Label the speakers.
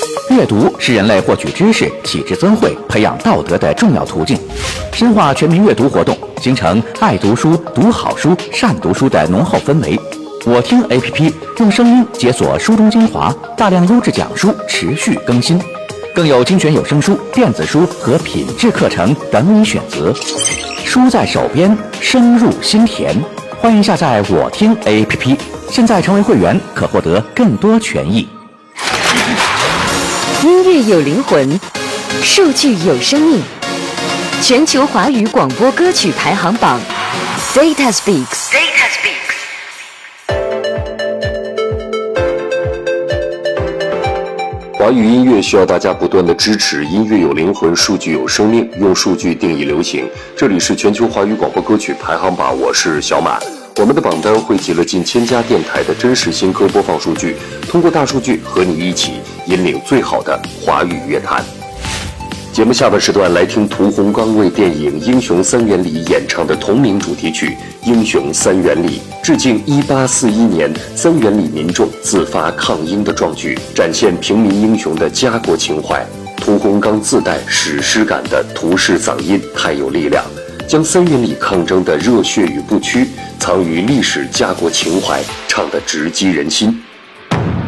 Speaker 1: 阅读是人类获取知识、体质增慧、培养道德的重要途径。深化全民阅读活动，形成爱读书、读好书、善读书的浓厚氛围。我听 APP 用声音解锁书中精华，大量优质讲书持续更新，更有精选有声书、电子书和品质课程等你选择。书在手边，声入心田。欢迎下载我听 APP， 现在成为会员可获得更多权益。
Speaker 2: 音乐有灵魂，数据有生命。全球华语广播歌曲排行榜 Data Speaks。
Speaker 3: 华语音乐需要大家不断的支持，音乐有灵魂，数据有生命，用数据定义流行。这里是全球华语广播歌曲排行榜，我是小马。我们的榜单汇集了近1000家电台的真实新歌播放数据，通过大数据和你一起引领最好的华语乐坛。节目下半时段来听屠洪刚为电影《英雄三元里》演唱的同名主题曲《英雄三元里》，致敬1841年三元里民众自发抗英的壮举，展现平民英雄的家国情怀。屠洪刚自带史诗感的屠氏嗓音太有力量，将三元里抗争的热血与不屈藏于历史家国情怀唱得直击人心。